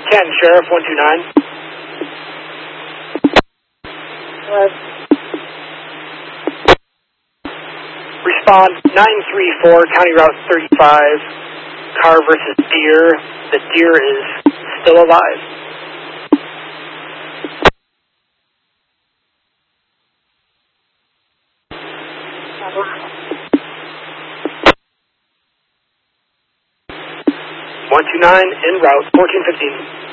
Canton Sheriff, 129. Respond 934, County Route 35, car versus deer. The deer is still alive. (129) en route, 1415.